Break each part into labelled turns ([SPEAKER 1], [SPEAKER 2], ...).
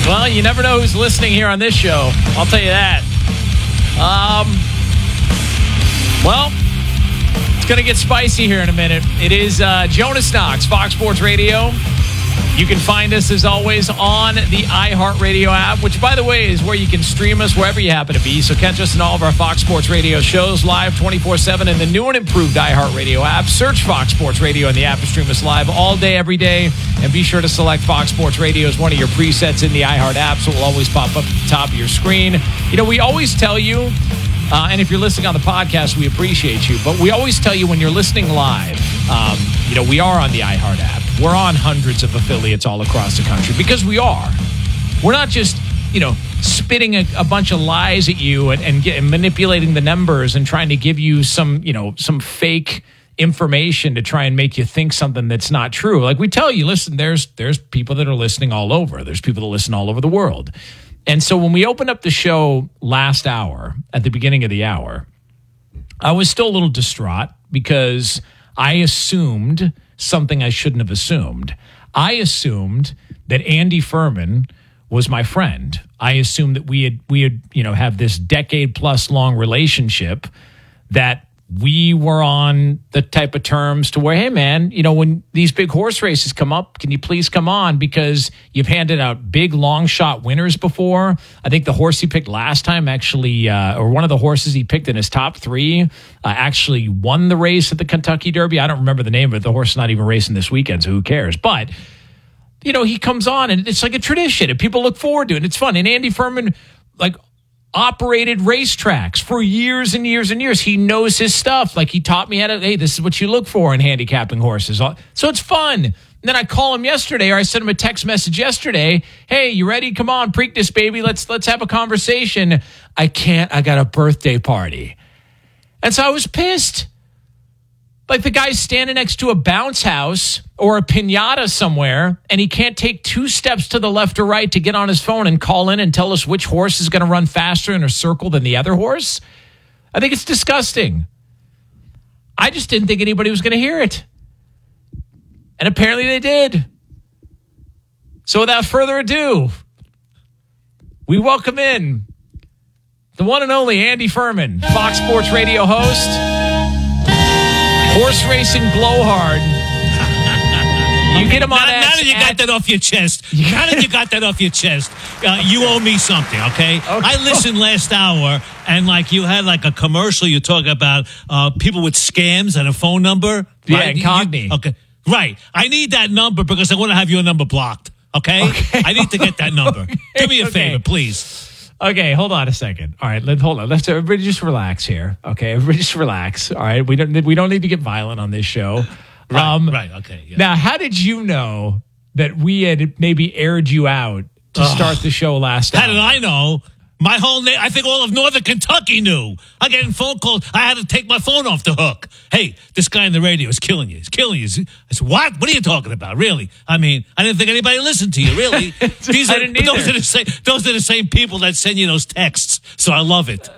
[SPEAKER 1] Well, you never know who's listening here on this show. I'll tell you that. Well, it's going to get spicy here in a minute. It is Jonas Knox, Fox Sports Radio. You can find us, as always, on the iHeartRadio app, which, by the way, is where you can stream us wherever you happen to be. So catch us in all of our Fox Sports Radio shows live 24/7 in the new and improved iHeartRadio app. Search Fox Sports Radio in the app to stream us live all day, every day. And be sure to select Fox Sports Radio as one of your presets in the iHeart app, so it will always pop up at the top of your screen. You know, we always tell you, and if you're listening on the podcast, we appreciate you, but we always tell you when you're listening live, we are on the iHeart app. We're on hundreds of affiliates all across the country because we are. We're not just, spitting a bunch of lies at you and manipulating the numbers and trying to give you some fake information to try and make you think something that's not true. Like we tell you, listen, there's people that are listening all over. There's people that listen all over the world. And so when we opened up the show last hour, at the beginning of the hour, I was still a little distraught because I assumed something I shouldn't have assumed. I assumed that Andy Furman was my friend. I assumed that we had have this decade plus long relationship, that we were on the type of terms to where, hey man, when these big horse races come up, can you please come on? Because you've handed out big long shot winners before. I think the horse he picked last time actually, or one of the horses he picked in his top three, actually won the race at the Kentucky Derby. I don't remember the name of it. The horse is not even racing this weekend, so who cares? But, he comes on and it's like a tradition and people look forward to it. And it's fun. And Andy Furman, operated racetracks for years and years and years. He knows his stuff. Like he taught me hey, this is what you look for in handicapping horses. So it's fun. And then I call him yesterday, or I sent him a text message yesterday. Hey, you ready? Come on, Preakness, baby. Let's have a conversation. I can't. I got a birthday party. And so I was pissed. Like the guy's standing next to a bounce house or a piñata somewhere, and he can't take two steps to the left or right to get on his phone and call in and tell us which horse is going to run faster in a circle than the other horse. I think it's disgusting. I just didn't think anybody was going to hear it. And apparently they did. So without further ado, we welcome in the one and only Andy Furman, Fox Sports Radio host, horse racing blowhard. You get him on
[SPEAKER 2] now that you got that off your chest. Now that you got that off your chest, you owe me something, okay? I listened last hour, and you had a commercial. You talk about people with scams and a phone number.
[SPEAKER 1] Yeah,
[SPEAKER 2] right?
[SPEAKER 1] Incogni.
[SPEAKER 2] Okay, right. I need that number because I want to have your number blocked, okay? I need to get that number.
[SPEAKER 1] Okay.
[SPEAKER 2] Do me a favor, please.
[SPEAKER 1] Okay, hold on a second. All right, hold on. Let's everybody just relax here. Okay, everybody just relax. All right, we don't need to get violent on this show.
[SPEAKER 2] Right. Okay. Yeah.
[SPEAKER 1] Now, how did you know that we had maybe aired you out to start the show last hour?
[SPEAKER 2] How did I know? My whole I think all of Northern Kentucky knew. I get phone calls. I had to take my phone off the hook. Hey, this guy on the radio is killing you. He's killing you. I said, what? What are you talking about? Really? I mean, I didn't think anybody listened to you, really. Those are the same people that send you those texts. So I love it.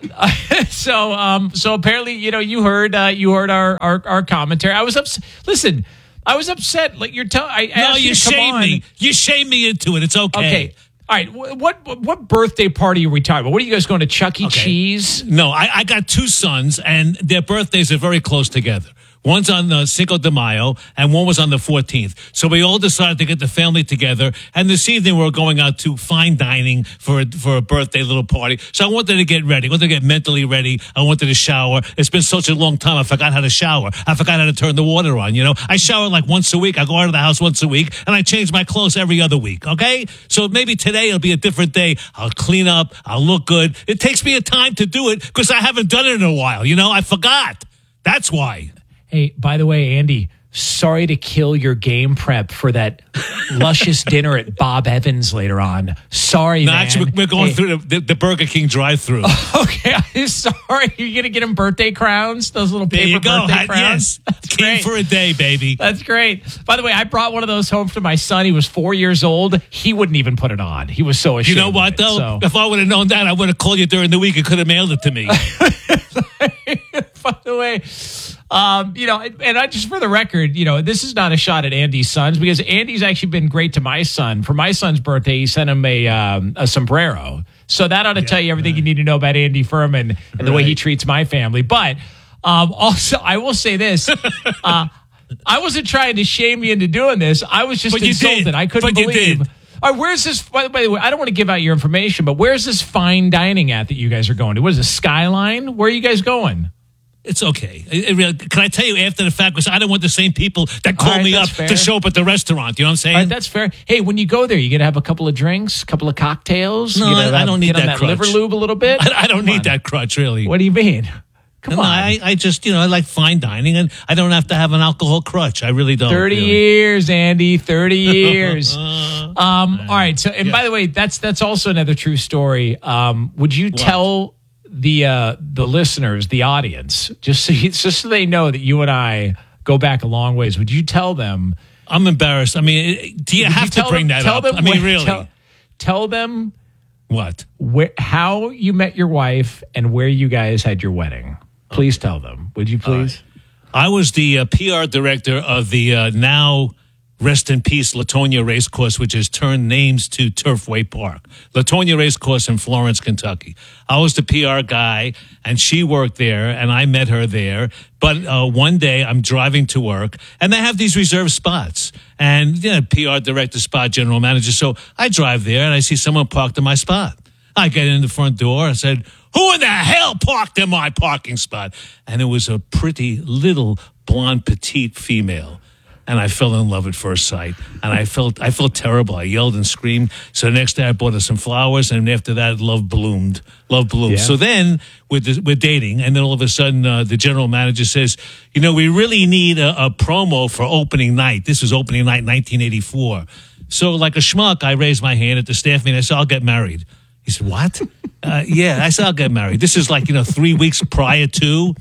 [SPEAKER 1] So apparently, you heard our commentary. I was upset. Listen, I was upset. Like you're telling.
[SPEAKER 2] No, you shamed me. You shamed me into it. It's okay.
[SPEAKER 1] Okay. All right, what birthday party are we talking about? What are you guys going to, Chuck E. Cheese?
[SPEAKER 2] No, I got two sons, and their birthdays are very close together. One's on the Cinco de Mayo, and one was on the 14th. So we all decided to get the family together, and this evening we're going out to fine dining for a birthday little party. So I wanted to get ready. I wanted to get mentally ready. I wanted to shower. It's been such a long time, I forgot how to shower. I forgot how to turn the water on, I shower once a week. I go out of the house once a week, and I change my clothes every other week, okay? So maybe today it'll be a different day. I'll clean up. I'll look good. It takes me a time to do it because I haven't done it in a while, I forgot. That's why.
[SPEAKER 1] Hey, by the way, Andy, sorry to kill your game prep for that luscious dinner at Bob Evans later on. Sorry, man.
[SPEAKER 2] Actually, we're going through the Burger King drive-thru.
[SPEAKER 1] Okay, I'm sorry. You're going to get him birthday crowns? Those little paper birthday crowns?
[SPEAKER 2] Yes. That's great. For a day, baby.
[SPEAKER 1] That's great. By the way, I brought one of those home to my son. He was 4 years old. He wouldn't even put it on. He was so ashamed.
[SPEAKER 2] You know what, though? If I would have known that, I would have called you during the week and could have mailed it to me.
[SPEAKER 1] By the way, and I just for the record, this is not a shot at Andy's sons because Andy's actually been great to my son. For my son's birthday, he sent him a sombrero. So that ought to tell you everything you need to know about Andy Furman and the way he treats my family. But also, I will say this. I wasn't trying to shame you into doing this. I was just insulted. I couldn't believe. All right, where's this? By the way, I don't want to give out your information, but where's this fine dining at that you guys are going to? What is this, Skyline? Where are you guys going?
[SPEAKER 2] It's okay. Can I tell you after the fact? Because I don't want the same people that call me up to show up at the restaurant. You know what I'm saying?
[SPEAKER 1] All right, that's fair. Hey, when you go there, you going to have a couple of drinks, a couple of cocktails?
[SPEAKER 2] No, I don't need that crutch.
[SPEAKER 1] Liver lube a little bit?
[SPEAKER 2] I don't need that crutch, really.
[SPEAKER 1] What do you mean? Come on.
[SPEAKER 2] I just, I like fine dining, and I don't have to have an alcohol crutch. I really don't.
[SPEAKER 1] 30 years, Andy. 30 years. All right. So, and by the way, that's also another true story. Would you tell the listeners, the audience, just so they know that you and I go back a long ways? Would you tell them?
[SPEAKER 2] I'm embarrassed. I mean, do you have to bring that up? I mean, really?
[SPEAKER 1] Tell them
[SPEAKER 2] what?
[SPEAKER 1] How you met your wife and where you guys had your wedding. Please tell them. Would you please?
[SPEAKER 2] I was the PR director of the now rest in peace Latonia Racecourse, which has turned names to Turfway Park. Latonia Racecourse in Florence, Kentucky. I was the PR guy, and she worked there, and I met her there. But one day, I'm driving to work, and they have these reserved spots. And, PR director spot, general manager. So I drive there, and I see someone parked in my spot. I get in the front door. I said, "Who in the hell parked in my parking spot?" And it was a pretty little blonde petite female. And I fell in love at first sight. And I felt terrible. I yelled and screamed. So the next day I bought her some flowers. And after that, love bloomed. Love bloomed. Yeah. So then we're dating. And then all of a sudden, the general manager says, we really need a promo for opening night. This was opening night 1984. So like a schmuck, I raised my hand at the staff meeting. I said, "I'll get married." He said, "What?" Yeah, I said, "I'll get married." This is like, 3 weeks prior to,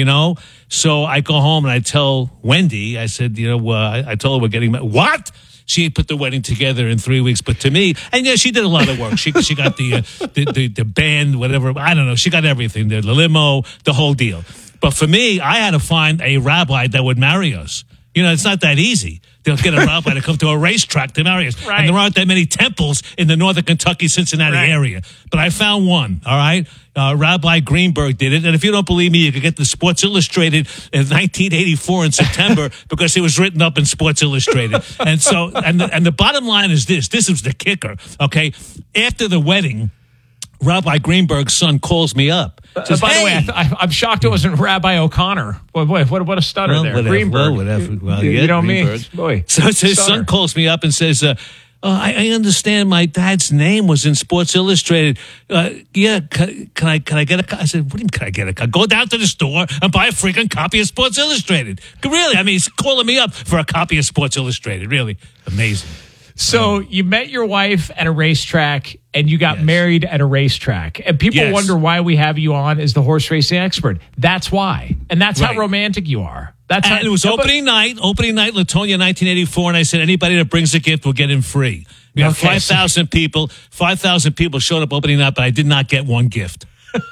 [SPEAKER 2] So I go home and I tell Wendy, I said, I told her we're getting married. What? She put the wedding together in 3 weeks. But to me, and she did a lot of work. She got the band, whatever. I don't know. She got everything, the limo, the whole deal. But for me, I had to find a rabbi that would marry us. It's not that easy. They'll get a rabbi to come to a racetrack to marry us. Right. And there aren't that many temples in the northern Kentucky, Cincinnati area. But I found one, all right? Rabbi Greenberg did it. And if you don't believe me, you can get the Sports Illustrated in 1984 in September because it was written up in Sports Illustrated. And so, and the bottom line is this. This is the kicker, okay? After the wedding, Rabbi Greenberg's son calls me up. Says,
[SPEAKER 1] by the way, I'm shocked it wasn't Rabbi O'Connor. What a stutter there. Greenberg.
[SPEAKER 2] Whatever.
[SPEAKER 1] You know me. Boy.
[SPEAKER 2] So his son calls me up and says, I understand my dad's name was in Sports Illustrated. Can I get a copy? I said, "What do you mean, can I get a copy? Go down to the store and buy a freaking copy of Sports Illustrated." Really? I mean, he's calling me up for a copy of Sports Illustrated. Really amazing.
[SPEAKER 1] So you met your wife at a racetrack and you got married at a racetrack. And people wonder why we have you on as the horse racing expert. That's why. And that's how romantic you are.
[SPEAKER 2] It was opening night, Latonia 1984. And I said, anybody that brings a gift will get in free. We had 5,000 people. 5,000 people showed up opening night, but I did not get one gift.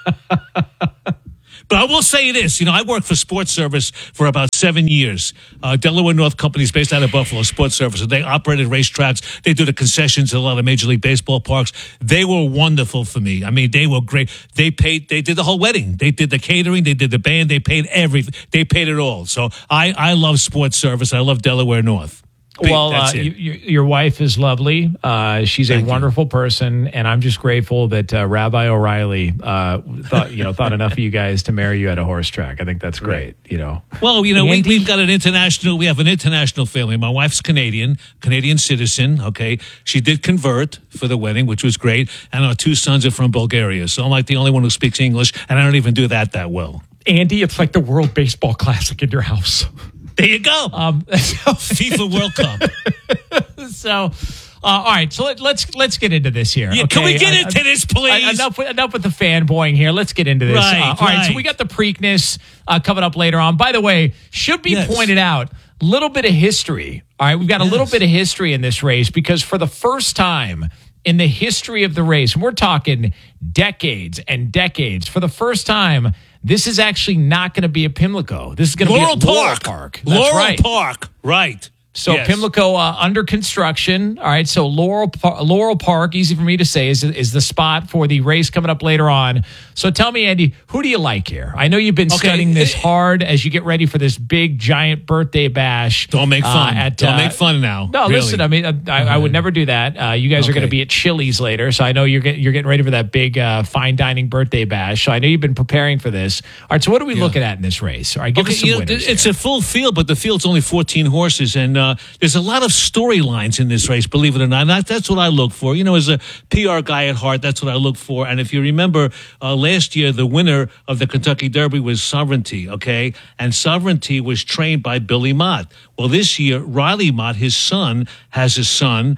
[SPEAKER 2] But I will say this, I worked for Sports Service for about 7 years. Delaware North Company is based out of Buffalo, Sports Service. They operated racetracks. They do the concessions at a lot of Major League Baseball parks. They were wonderful for me. I mean, they were great. They did the whole wedding. They did the catering. They did the band. They paid everything. They paid it all. So I love Sports Service. I love Delaware North.
[SPEAKER 1] Well, your wife is lovely. She's a wonderful person, and I'm just grateful that Rabbi O'Reilly thought enough of you guys to marry you at a horse track. I think that's great.
[SPEAKER 2] Well, we've got we have an international family. My wife's Canadian citizen. Okay, she did convert for the wedding, which was great, and our two sons are from Bulgaria. So I'm like the only one who speaks English, and I don't even do that well.
[SPEAKER 1] Andy, it's like the World Baseball Classic in your house.
[SPEAKER 2] There you go. FIFA World Cup.
[SPEAKER 1] So, all right. So let's get into this here.
[SPEAKER 2] Yeah,
[SPEAKER 1] okay?
[SPEAKER 2] Can we get into this, please?
[SPEAKER 1] Enough with the fanboying here. Let's get into this.
[SPEAKER 2] Right,
[SPEAKER 1] all right. So we got the Preakness coming up later on. By the way, should be pointed out, little bit of history. All right, we've got a little bit of history in this race because for the first time in the history of the race, and we're talking decades and decades, for the first time, this is actually not going to be at Pimlico. This is going to be at Laurel Park. That's
[SPEAKER 2] Laurel
[SPEAKER 1] right.
[SPEAKER 2] Park, right.
[SPEAKER 1] So
[SPEAKER 2] Yes.
[SPEAKER 1] Pimlico under construction. All right. So Laurel Park, easy for me to say, is the spot for the race coming up later on. So tell me, Andy, who do you like here? I know you've been studying this hard as you get ready for this big, giant birthday bash.
[SPEAKER 2] Don't make fun. Don't make fun now.
[SPEAKER 1] No,
[SPEAKER 2] really.
[SPEAKER 1] listen. I mean, I would never do that. You guys are going to be at Chili's later, so I know you're getting ready for that big fine dining birthday bash. So I know you've been preparing for this. All right. So what are we looking at in this race? All right, give us some winners.
[SPEAKER 2] It's
[SPEAKER 1] here.
[SPEAKER 2] a full field, but the field's only 14 horses, and there's a lot of storylines in this race, believe it or not. And that's what I look for. You know, as a PR guy at heart, that's what I look for. And if you remember, last year, the winner of the Kentucky Derby was Sovereignty, okay? And Sovereignty was trained by Billy Mott. Well, this year, Riley Mott, his son, has a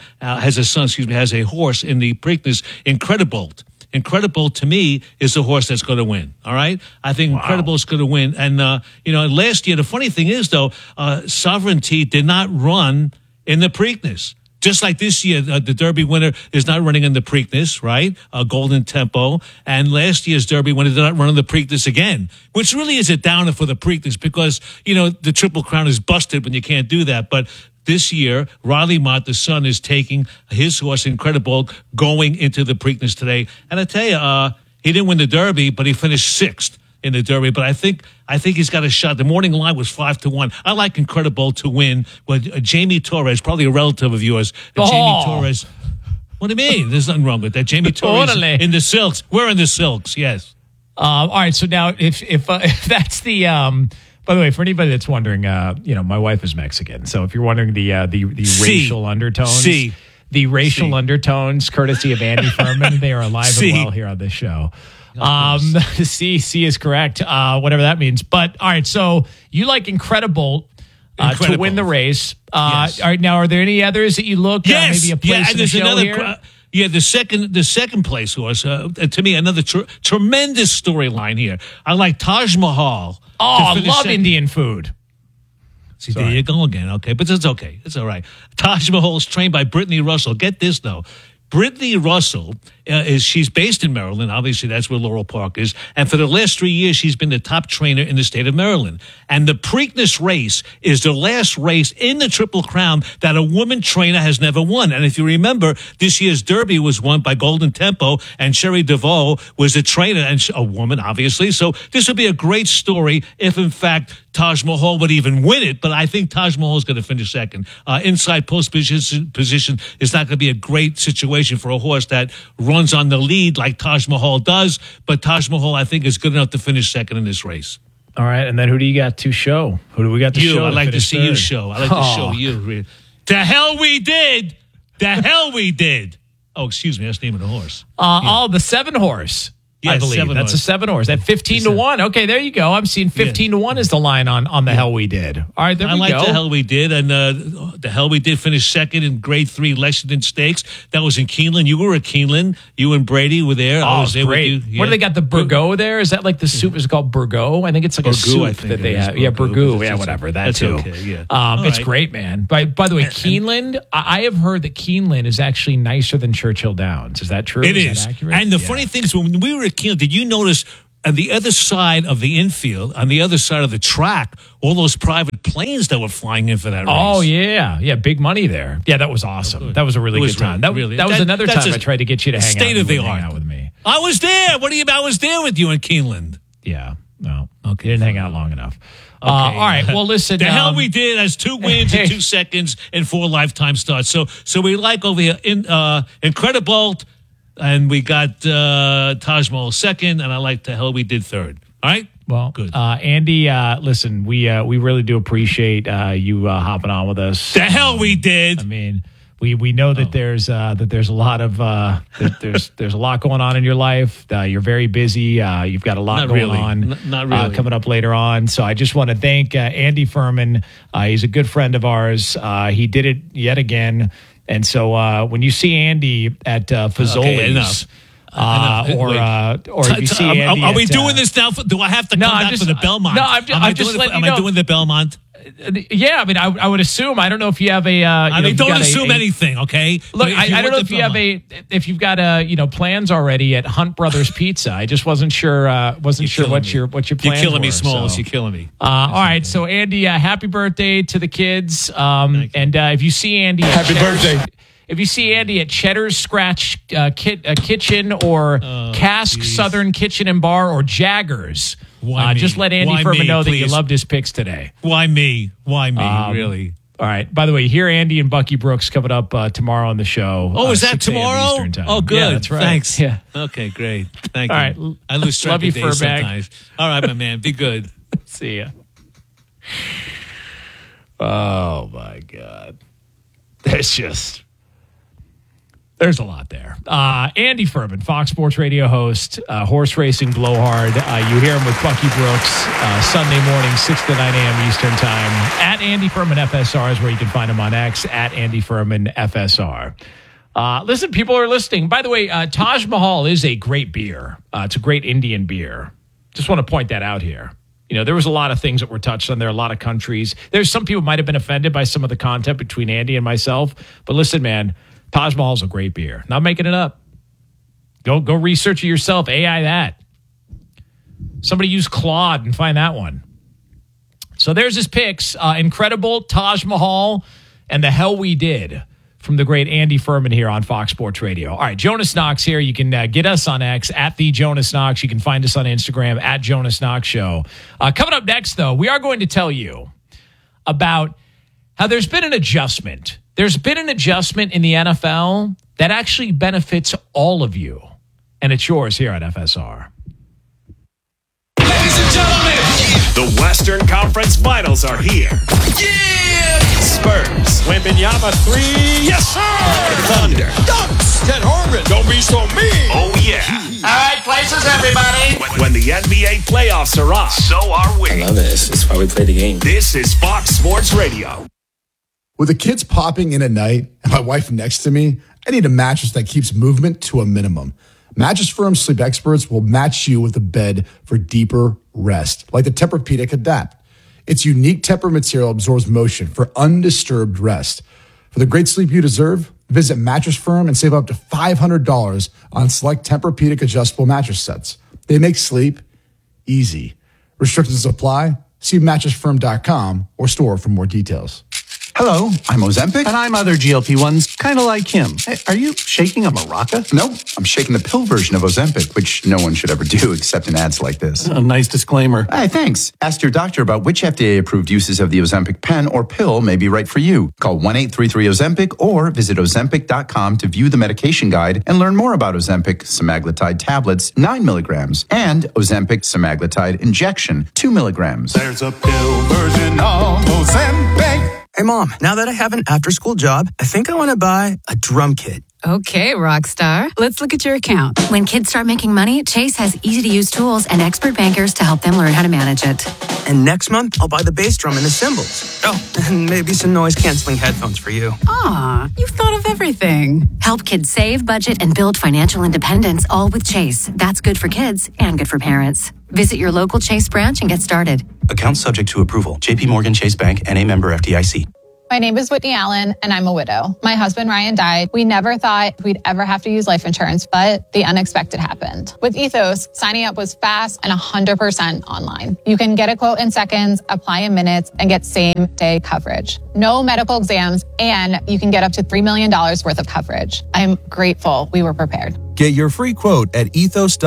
[SPEAKER 2] horse in the Preakness, Incredibolt. Incredible to me is the horse that's going to win. All right, I think Incredible is going to win. And last year, the funny thing is though, Sovereignty did not run in the Preakness. Just like this year, the Derby winner is not running in the Preakness, right? Golden Tempo. And last year's Derby winner did not run in the Preakness again, which really is a downer for the Preakness because, the Triple Crown is busted when you can't do that. But this year, Riley Mott, the son, is taking his horse, Incredible, going into the Preakness today. And I tell you, he didn't win the Derby, but he finished 6th in the Derby. But I think he's got a shot. The morning line was 5-1. I like Incredible to win. But Jamie Torres, probably a relative of yours, Jamie Torres. What do you mean? There's nothing wrong with that. Jamie Torres in the silks. We're in the silks, yes.
[SPEAKER 1] All right. So now, if that's the. By the way, for anybody that's wondering, my wife is Mexican, so if you're wondering the racial undertones, undertones, courtesy of Andy Furman, they are alive and well here on this show. C is correct, whatever that means. But all right, so you like Incredible to win the race.
[SPEAKER 2] Yes.
[SPEAKER 1] All right, now are there any others that you look?
[SPEAKER 2] Yes,
[SPEAKER 1] maybe a place in the show here.
[SPEAKER 2] The second place horse. To me, another tremendous storyline here. I like Taj Mahal.
[SPEAKER 1] Oh, I love Indian food.
[SPEAKER 2] See, there you go again. Okay, but it's okay. It's all right. Taj Mahal is trained by Brittany Russell. Get this, though. Brittany Russell she's based in Maryland. Obviously, that's where Laurel Park is. And for the last 3 years, she's been the top trainer in the state of Maryland. And the Preakness race is the last race in the Triple Crown that a woman trainer has never won. And if you remember, this year's Derby was won by Golden Tempo, and Sherry DeVoe was the trainer, and a woman, obviously. So this would be a great story if, in fact, Taj Mahal would even win it. But I think Taj Mahal is going to finish second. Inside post position is not going to be a great situation for a horse that runs on the lead like Taj Mahal does, but Taj Mahal, I think, is good enough to finish second in this race.
[SPEAKER 1] All right, and then who do you got to show? Who do we got to show?
[SPEAKER 2] I'd like to see you show. I'd like to show you. The hell we did! The hell we did! Oh, excuse me, that's the name of the horse.
[SPEAKER 1] The 7 horse.
[SPEAKER 2] Yes,
[SPEAKER 1] I believe that's a 7 horse at 15-1. Okay, there you go. I'm seeing 15-1 is the line on the hell we did. All right, there we go.
[SPEAKER 2] I like the hell we did, and the hell we did finish second in Grade 3 Lexington Stakes. That was in Keeneland. You were at Keeneland. You and Brady were there.
[SPEAKER 1] Oh,
[SPEAKER 2] I was there
[SPEAKER 1] great.
[SPEAKER 2] with you. Yeah.
[SPEAKER 1] What do they got? The Burgoo there? Is that like the soup? Is it called Burgoo? I think it's like a soup that they have. Yeah, Burgoo. Yeah, whatever. That's too.
[SPEAKER 2] Okay, yeah.
[SPEAKER 1] It's great, man. By the way, Keeneland. I have heard that Keeneland is actually nicer than Churchill Downs. Is that true?
[SPEAKER 2] It is.
[SPEAKER 1] That accurate?
[SPEAKER 2] And the funny thing is, when we were at Keeneland, did you notice? On the other side of the infield, on the other side of the track, all those private planes that were flying in for that race.
[SPEAKER 1] Oh, yeah. Big money there. Yeah, that was awesome. That was a really good time. That was another time I tried to get you to hang out with me.
[SPEAKER 2] I was there. I was there with you in Keeneland.
[SPEAKER 1] Yeah. No. Okay. You didn't hang out long enough. Okay. All right. Well, listen.
[SPEAKER 2] The hell we did has 2 wins in 2 seconds and 4 lifetime starts. So we like over here Incredible. And we got Taj Mahal second, and I like the hell we did third. All right?
[SPEAKER 1] Well, good. Andy, listen, we really do appreciate you hopping on with us.
[SPEAKER 2] The hell we did.
[SPEAKER 1] I mean, we know that there's a lot of there's a lot going on in your life. You're very busy. You've got a lot going on.
[SPEAKER 2] Not really.
[SPEAKER 1] Coming up later on. So I just want to thank Andy Furman. He's a good friend of ours. He did it yet again. And so when you see Andy at Fazoli's, or if you see Andy
[SPEAKER 2] are we doing this now? Do I have to come back for the Belmont?
[SPEAKER 1] No, I'm just letting you know.
[SPEAKER 2] Am I doing the Belmont?
[SPEAKER 1] Yeah, I mean, I would assume. I don't know if you have a.
[SPEAKER 2] Don't assume anything, okay?
[SPEAKER 1] Look, I don't know if you've got plans already at Hunt Brothers Pizza. I just wasn't sure. What your plans
[SPEAKER 2] You're killing me,
[SPEAKER 1] were,
[SPEAKER 2] Smalls.
[SPEAKER 1] So.
[SPEAKER 2] You're killing me.
[SPEAKER 1] All right, so Andy, happy birthday to the kids. And if you see Andy,
[SPEAKER 3] happy birthday.
[SPEAKER 1] If you see Andy at Cheddar's Scratch Kitchen or Cask Southern Kitchen and Bar or Jaggers, just let Andy Furman know that you loved his picks today.
[SPEAKER 2] Why me? Really?
[SPEAKER 1] All right. By the way, hear Andy and Bucky Brooks coming up tomorrow on the show.
[SPEAKER 2] Oh, is that tomorrow?
[SPEAKER 1] Eastern time.
[SPEAKER 2] Oh, good.
[SPEAKER 1] Yeah, that's right.
[SPEAKER 2] Thanks.
[SPEAKER 1] Yeah.
[SPEAKER 2] Okay, great. Thank you.
[SPEAKER 1] All right.
[SPEAKER 2] I lose track of days
[SPEAKER 1] Furback.
[SPEAKER 2] sometimes. All right, my man. Be good.
[SPEAKER 1] See ya. Oh, my God. There's a lot there. Andy Furman, Fox Sports Radio host, horse racing blowhard. You hear him with Bucky Brooks Sunday morning, 6 to 9 a.m. Eastern time. At Andy Furman FSR is where you can find him on X, at Andy Furman FSR. Listen, people are listening. By the way, Taj Mahal is a great beer. It's a great Indian beer. Just want to point that out here. There was a lot of things that were touched on there, a lot of countries. There's some people might have been offended by some of the content between Andy and myself. But listen, man, Taj Mahal's a great beer. Not making it up. Go research it yourself. AI that. Somebody use Claude and find that one. So there's his picks. Incredible, Taj Mahal, and The Hell We Did from the great Andy Furman here on Fox Sports Radio. All right, Jonas Knox here. You can get us on X at the Jonas Knox. You can find us on Instagram at Jonas Knox Show. Coming up next, though, we are going to tell you about how there's been an adjustment. There's been an adjustment in the NFL that actually benefits all of you. And it's yours here at FSR.
[SPEAKER 4] Ladies and gentlemen, the Western Conference Finals are here. Yeah! Spurs. Wembanyama 3. Yes, sir! Thunder. Dunks. Ted Harmon. Don't be so mean. Oh, yeah.
[SPEAKER 5] All right, places, everybody.
[SPEAKER 4] When the NBA playoffs are on, so are we.
[SPEAKER 5] I love this. It's why we play the game.
[SPEAKER 4] This is Fox Sports Radio.
[SPEAKER 3] With the kids popping in at night and my wife next to me, I need a mattress that keeps movement to a minimum. Mattress Firm Sleep Experts will match you with a bed for deeper rest, like the Tempur-Pedic Adapt. Its unique Tempur material absorbs motion for undisturbed rest. For the great sleep you deserve, visit Mattress Firm and save up to $500 on select Tempur-Pedic adjustable mattress sets. They make sleep easy. Restrictions apply. See mattressfirm.com or store for more details.
[SPEAKER 6] Hello, I'm Ozempic. And I'm other GLP-1s, kind of like him. Hey, are you shaking a maraca? Nope, I'm shaking the pill version of Ozempic, which no one should ever do except in ads like this.
[SPEAKER 5] A nice disclaimer.
[SPEAKER 6] Hey, thanks. Ask your doctor about which FDA-approved uses of the Ozempic pen or pill may be right for you. Call 1-833-OZEMPIC or visit Ozempic.com to view the medication guide and learn more about Ozempic semaglutide tablets, 9 milligrams, and Ozempic semaglutide injection, 2 milligrams.
[SPEAKER 7] There's a pill version of Ozempic.
[SPEAKER 8] Hey, Mom, now that I have an after-school job, I think I want to buy a drum kit.
[SPEAKER 9] Okay, Rockstar. Let's look at your account.
[SPEAKER 10] When kids start making money, Chase has easy-to-use tools and expert bankers to help them learn how to manage it.
[SPEAKER 8] And next month, I'll buy the bass drum and the cymbals. Oh, and maybe some noise-canceling headphones for you.
[SPEAKER 9] Aw, you've thought of everything.
[SPEAKER 10] Help kids save, budget, and build financial independence, all with Chase. That's good for kids and good for parents. Visit your local Chase branch and get started.
[SPEAKER 11] Account subject to approval. JP Morgan Chase Bank, N.A. member FDIC.
[SPEAKER 12] My name is Whitney Allen, and I'm a widow. My husband, Ryan, died. We never thought we'd ever have to use life insurance, but the unexpected happened. With Ethos, signing up was fast and 100% online. You can get a quote in seconds, apply in minutes, and get same-day coverage. No medical exams, and you can get up to $3 million worth of coverage. I'm grateful we were prepared.
[SPEAKER 13] Get your free quote at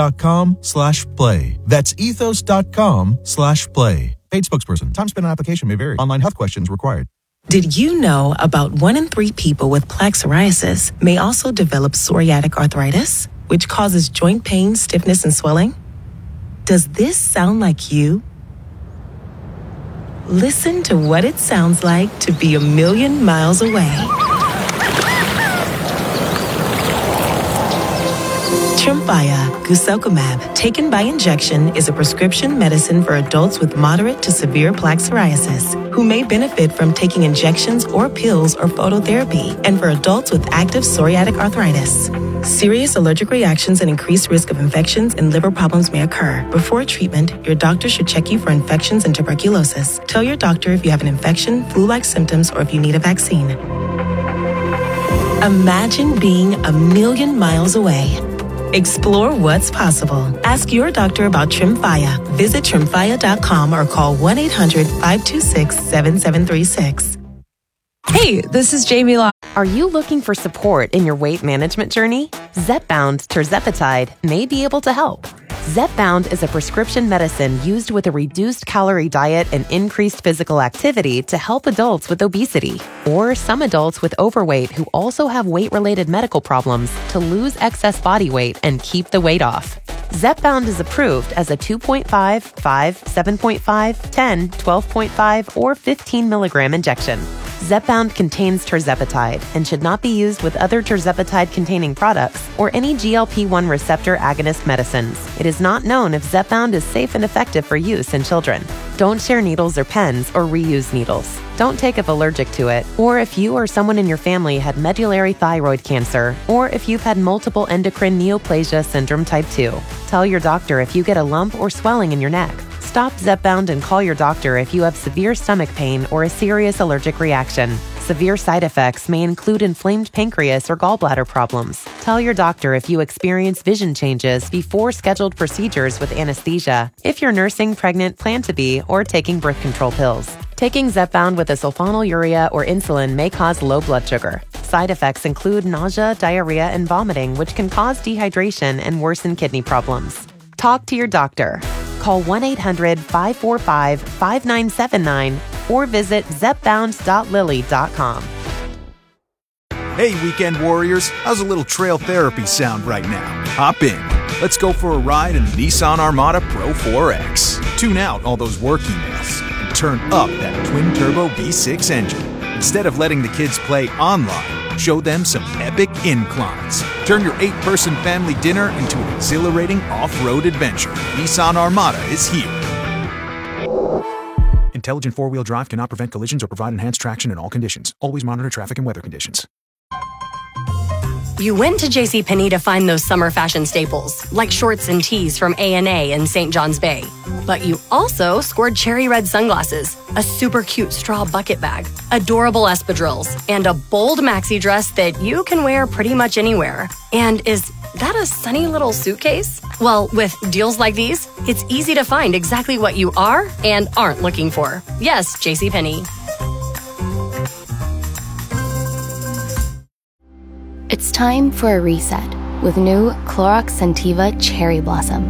[SPEAKER 13] ethos.com/play. That's ethos.com/play. Paid spokesperson. Time spent on application may vary. Online health questions required.
[SPEAKER 14] Did you know about 1 in 3 people with plaque psoriasis may also develop psoriatic arthritis, which causes joint pain, stiffness, and swelling? Does this sound like you? Listen to what it sounds like to be a million miles away. Tremfya, guselkumab, taken by injection, is a prescription medicine for adults with moderate to severe plaque psoriasis who may benefit from taking injections or pills or phototherapy, and for adults with active psoriatic arthritis. Serious allergic reactions and increased risk of infections and liver problems may occur. Before treatment, your doctor should check you for infections and tuberculosis. Tell your doctor if you have an infection, flu-like symptoms, or if you need a vaccine. Imagine being 1,000,000 miles away. Explore what's possible. Ask your doctor about Tremfya. Visit Tremfya.com or call 1-800-526-7736.
[SPEAKER 15] Hey, this is Jamie Law. Are you looking for support in your weight management journey? Zepbound tirzepatide may be able to help. Zepbound is a prescription medicine used with a reduced calorie diet and increased physical activity to help adults with obesity or some adults with overweight who also have weight-related medical problems to lose excess body weight and keep the weight off. Zepbound is approved as a 2.5, 5, 7.5, 10, 12.5, or 15 milligram injection. Zepbound contains tirzepatide and should not be used with other tirzepatide-containing products or any GLP-1 receptor agonist medicines. It is not known if Zepbound is safe and effective for use in children. Don't share needles or pens or reuse needles. Don't take if allergic to it, or if you or someone in your family had medullary thyroid cancer, or if you've had multiple endocrine neoplasia syndrome type 2. Tell your doctor if you get a lump or swelling in your neck. Stop Zepbound and call your doctor if you have severe stomach pain or a serious allergic reaction. Severe side effects may include inflamed pancreas or gallbladder problems. Tell your doctor if you experience vision changes before scheduled procedures with anesthesia, if you're nursing, pregnant, plan to be, or taking birth control pills. Taking Zepbound with a sulfonylurea or insulin may cause low blood sugar. Side effects include nausea, diarrhea, and vomiting, which can cause dehydration and worsen kidney problems. Talk to your doctor. Call 1-800-545-5979 or visit zepbound.lily.com.
[SPEAKER 13] Hey, weekend warriors, how's a little trail therapy sound right now? Hop in. Let's go for a ride in the Nissan Armada Pro 4X. Tune out all those work emails and turn up that twin-turbo V6 engine. Instead of letting the kids play online, show them some epic inclines. Turn your 8-person family dinner into an exhilarating off-road adventure. Nissan Armada is here. Intelligent four-wheel drive cannot prevent collisions or provide enhanced traction in all conditions. Always monitor traffic and weather conditions.
[SPEAKER 16] You went to JCPenney to find those summer fashion staples, like shorts and tees from A&A in St. John's Bay. But you also scored cherry red sunglasses, a super cute straw bucket bag, adorable espadrilles, and a bold maxi dress that you can wear pretty much anywhere. And is that a sunny little suitcase? Well, with deals like these, it's easy to find exactly what you are and aren't looking for. Yes, JCPenney.
[SPEAKER 17] It's time for a reset with new Clorox Scentiva Cherry Blossom.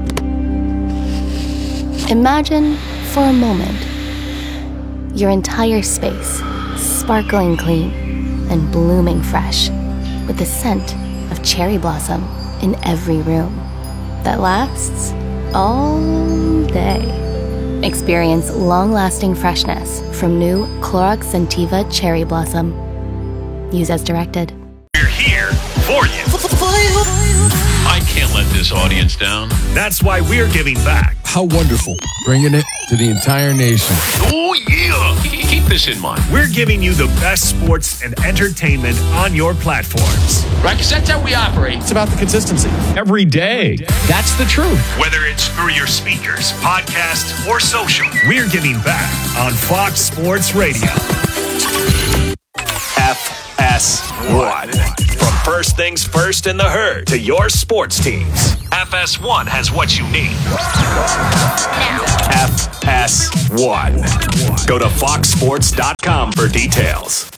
[SPEAKER 17] Imagine, for a moment, your entire space sparkling clean and blooming fresh with the scent of cherry blossom in every room that lasts all day. Experience long-lasting freshness from new Clorox Scentiva Cherry Blossom. Use as directed.
[SPEAKER 4] We're here for you.
[SPEAKER 18] I can't let this audience down.
[SPEAKER 4] That's why we're giving back.
[SPEAKER 19] How wonderful. Bringing it to the entire nation.
[SPEAKER 18] Oh, yeah. Keep this in mind.
[SPEAKER 4] We're giving you the best sports and entertainment on your platforms.
[SPEAKER 18] Right? Because that's how we operate.
[SPEAKER 13] It's about the consistency.
[SPEAKER 1] Every day. That's the truth.
[SPEAKER 4] Whether it's through your speakers, podcast, or social, we're giving back on Fox Sports Radio. FS1. From first things first in the herd to your sports teams, FS1 has what you need. FS1. Go to foxsports.com for details.